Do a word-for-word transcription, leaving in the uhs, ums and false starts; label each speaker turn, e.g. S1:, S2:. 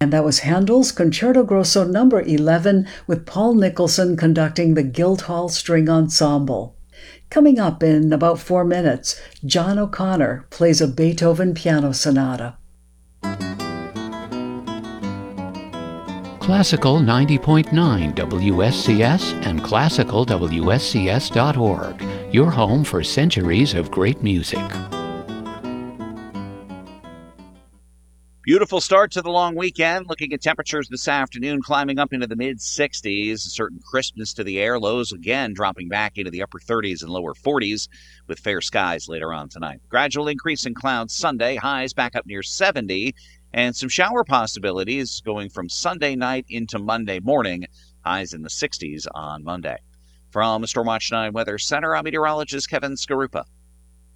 S1: And that was Handel's Concerto Grosso number eleven with Paul Nicholson conducting the Guildhall String Ensemble. Coming up in about four minutes, John O'Connor plays a Beethoven piano sonata.
S2: Classical ninety point nine W S C S and classical W S C S dot org, your home for centuries of great music.
S3: Beautiful start to the long weekend. Looking at temperatures this afternoon climbing up into the mid sixties. A certain crispness to the air. Lows again dropping back into the upper thirties and lower forties with fair skies later on tonight. Gradual increase in clouds Sunday. Highs back up near seventy. And some shower possibilities going from Sunday night into Monday morning. Highs in the sixties on Monday. From the Stormwatch nine Weather Center, I'm meteorologist Kevin Skarupa.